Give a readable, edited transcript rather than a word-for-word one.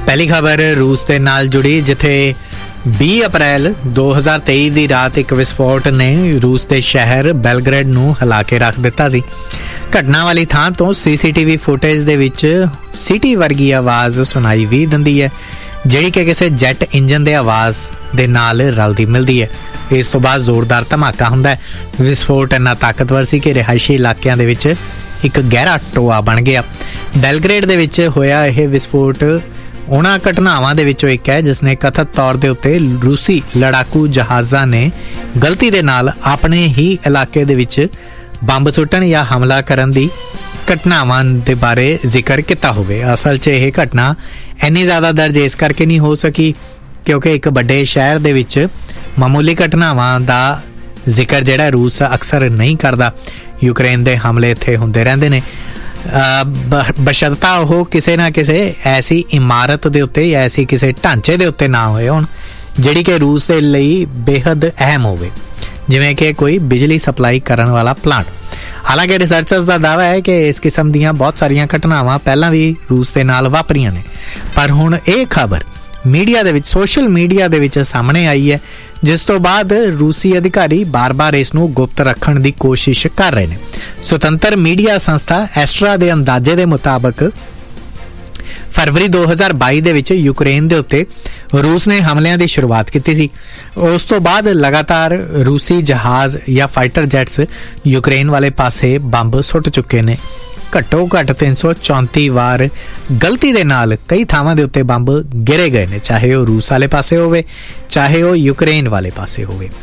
पहली खबर रूस के नाल जुड़ी, जिथे 20 अप्रैल 2023 की रात एक विस्फोट ने रूस के शहर बेलग्रेड नूं हिला के रख दिता सी। घटना वाली थां तो CCTV फुटेज दे विच सीटी वर्गी आवाज़ सुनाई भी दिंदी है, जिहड़ी कि किसी जैट इंजन के आवाज़ दे नाल रलदी मिलदी है। इस तो बाद जोरदार धमाका हुंदा है। विस्फोट इन्ना ताकतवर सी कि रिहायशी इलाकिਆਂ ਦੇ ਵਿੱਚ एक गहरा टोआ बन गया। बेलग्रेड ਦੇ ਵਿੱਚ ਹੋਇਆ ਇਹ विस्फोट उन्हां घटनावां ਦੇ ਵਿੱਚੋਂ ਇੱਕ है जिसने कथित तौर ਦੇ ਉੱਤੇ रूसी लड़ाकू जहाज़ां ने गलती ਦੇ ਨਾਲ ਆਪਣੇ ही इलाके ਦੇ ਵਿੱਚ ਬੰਬ ਸੁੱਟਣ ਜਾਂ हमला ਕਰਨ ਦੀ घटनावां ਦੇ बारे जिक्र किया होवे। असल 'ਚ ਇਹ घटना ਇੰਨੀ ਜ਼ਿਆਦਾ दर्ज इस करके नहीं हो सकी क्योंकि एक ਵੱਡੇ शहर ਦੇ ਵਿੱਚ मामूली घटनावां ਦਾ जिक्र ਜਿਹੜਾ रूस अक्सर नहीं करता। यूक्रेन के हमले इत्थे हुंदे रहिंदे ने, बशर्ता वो किसी ना किसी ऐसी इमारत के उत्ते या ऐसी किसी ढांचे के उत्ते ना होए होण जिहड़ी कि रूस के लिए बेहद अहम होवे, जिवें कि कोई बिजली सप्लाई करन वाला प्लांट। हालांकि रिसर्चर्स का दावा है कि इस किस्म दीयां बहुत सारियां घटनावां पहलां भी रूस के नाल वापरीआं ने, पर हुण इह खबर मीडिया दे विच सोशल मीडिया दे विच सामने आई है, जिस तो बाद रूसी अधिकारी बार बार इसनूं गुप्त रखण दी कोशिश कर रहे हैं। स्वतंत्र मीडिया संस्था एस्ट्रा के अंदाजे के मुताबिक फरवरी 2022 दे विच यूक्रेन दे उत्ते रूस ने हमलिਆਂ ਦੀ शुरुआत की सी। उस तो बाद लगातार रूसी जहाज़ या फाइटर जैट्स यूक्रेन वाले पासे बंब सुट चुके ने। घट्टो घट्ट 334 वार गलती दे नाल कई थावां दे उत्ते बंब गिरे गए ने, चाहे वो रूस वाले पासे होवे चाहे वो यूक्रेन वाले पासे होवे।